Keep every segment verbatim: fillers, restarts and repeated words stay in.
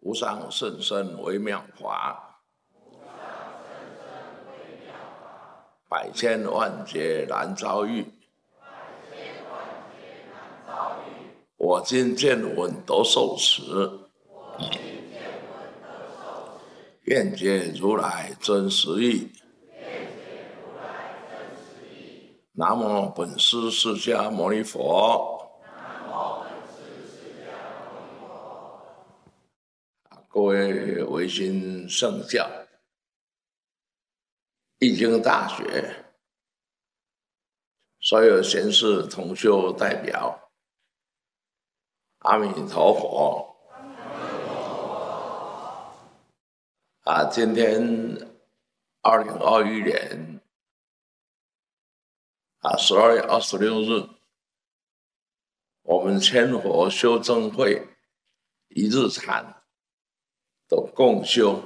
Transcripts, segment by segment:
无上甚深微妙法，百千万劫难遭遇。我今见闻得受持，愿解如来真实义。南无本师释迦牟尼佛。各位维新圣教、易经大学所有贤士同修代表，阿弥陀佛！啊，今天二零二一年啊十二月二十六日，我们千佛修正会一日禅的共修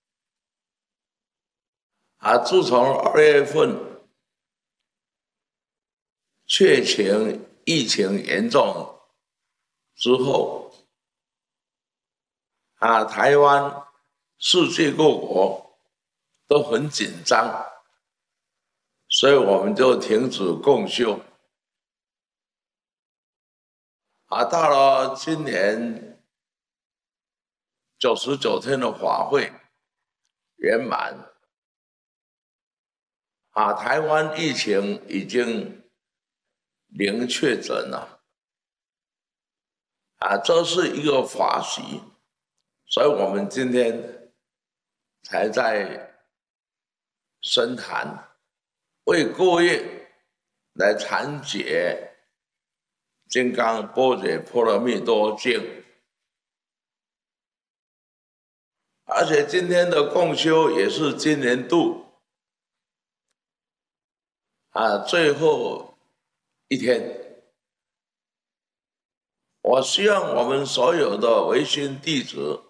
啊，自从二月份确情疫情严重之后，啊，台湾、世界各国都很紧张，所以我们就停止共修。啊，到了今年九十九天的法会圆满，啊，台湾疫情已经零确诊了，啊，这是一个法喜，所以我们今天才在深坛为各位来阐解《金刚般若波罗蜜多经》，而且今天的共修也是今年度啊最后一天。我希望我们所有的维新弟子